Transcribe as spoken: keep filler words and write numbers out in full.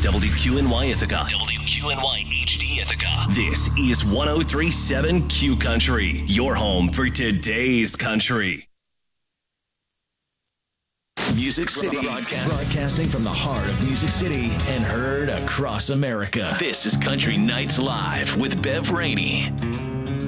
W Q N Y Ithaca. W Q N Y H D Ithaca. This is one oh three point seven Q Country, your home for today's country. Music City. Broadcasting. Broadcasting from the heart of Music City and heard across America. This is Country Nights Live with Bev Rainey.